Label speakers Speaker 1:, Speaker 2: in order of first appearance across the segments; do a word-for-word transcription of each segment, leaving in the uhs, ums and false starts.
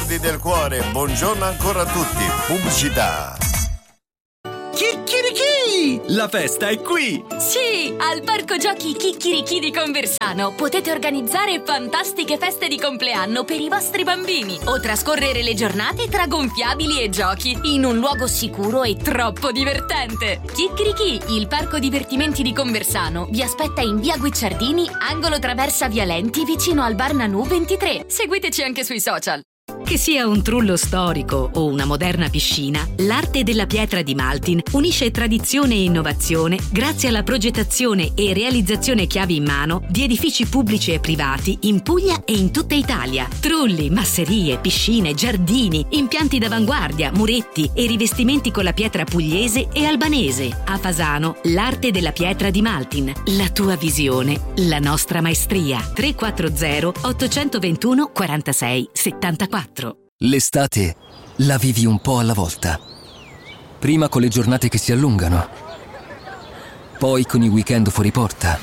Speaker 1: Soldi del cuore, buongiorno ancora a tutti. Pubblicità.
Speaker 2: Chicchirichì! La festa è qui!
Speaker 3: Sì, al Parco Giochi Chicchirichì di Conversano potete organizzare fantastiche feste di compleanno per i vostri bambini o trascorrere le giornate tra gonfiabili e giochi in un luogo sicuro e troppo divertente. Chicchirichì, il parco divertimenti di Conversano, vi aspetta in via Guicciardini, angolo Traversa Vialenti, vicino al bar Nanù ventitré. Seguiteci anche sui social.
Speaker 4: Che sia un trullo storico o una moderna piscina, l'arte della pietra di Maltin unisce tradizione e innovazione grazie alla progettazione e realizzazione chiavi in mano di edifici pubblici e privati in Puglia e in tutta Italia. Trulli, masserie, piscine, giardini, impianti d'avanguardia, muretti e rivestimenti con la pietra pugliese e albanese. A Fasano, l'arte della pietra di Maltin. La tua visione, la nostra maestria. tre quattro zero otto due uno quattro sei sette quattro.
Speaker 5: L'estate la vivi un po' alla volta. Prima con le giornate che si allungano, poi con i weekend fuori porta,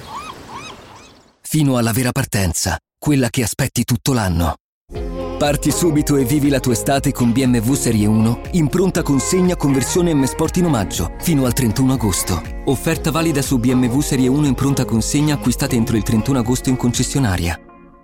Speaker 5: fino alla vera partenza, quella che aspetti tutto l'anno. Parti subito e vivi la tua estate con B M W Serie uno in pronta consegna conversione M Sport in omaggio fino al trentuno agosto. Offerta valida su B M W Serie uno in pronta consegna acquistate entro il trentuno agosto in concessionaria.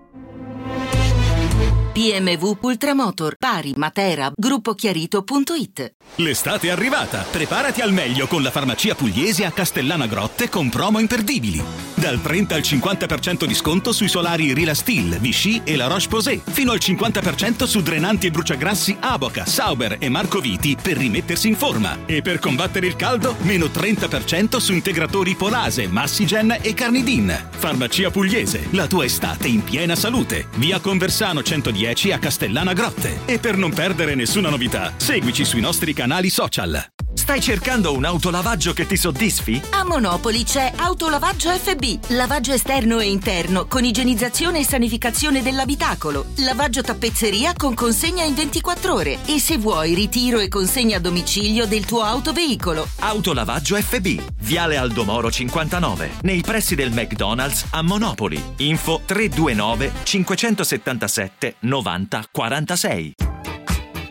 Speaker 4: B M W Ultramotor, Bari, Matera, gruppo chiarito punto it.
Speaker 2: L'estate è arrivata! Preparati al meglio con la farmacia pugliese a Castellana Grotte con promo imperdibili. Dal trenta al cinquanta per cento di sconto sui solari Rilastil, Vichy e La Roche-Posay. Fino al cinquanta per cento su drenanti e bruciagrassi Aboca, Sauber e Marco Viti per rimettersi in forma. E per combattere il caldo, meno trenta per cento su integratori Polase, Massigen e Carnidin. Farmacia pugliese, la tua estate in piena salute. Via Conversano centodieci a Castellana Grotte. E per non perdere nessuna novità, seguici sui nostri canali social.
Speaker 6: Stai cercando un autolavaggio che ti soddisfi?
Speaker 4: A Monopoli c'è Autolavaggio F B, lavaggio esterno e interno con igienizzazione e sanificazione dell'abitacolo, lavaggio tappezzeria con consegna in ventiquattro ore e se vuoi ritiro e consegna a domicilio del tuo autoveicolo.
Speaker 6: Autolavaggio F B, Viale Aldomoro cinquantanove, nei pressi del McDonald's a Monopoli. Info tre due nove cinque sette sette novanta quarantasei.